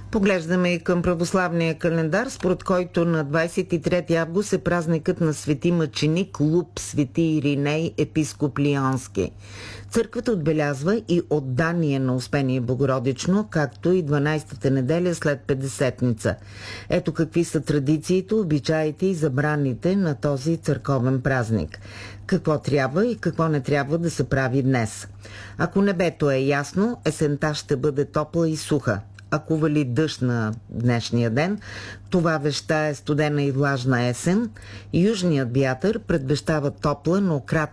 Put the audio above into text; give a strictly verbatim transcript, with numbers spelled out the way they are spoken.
Поглеждаме и към православния календар, според който на двадесет и трети август е празникът на свети мъченик Луб, свети Ириней, епископ Лионски. Църквата отбелязва и отдание на Успение Богородично, както и дванадесетата неделя след Петдесетница. Ето какви са традициите, обичаите и забраните на този църковен празник. Какво трябва и какво не трябва да се прави днес. Ако небето е ясно, есента ще бъде топла и суха. Ако вали дъжд на днешния ден, това вещае студена и влажна есен. Южният вятър предвещава топла, но кратка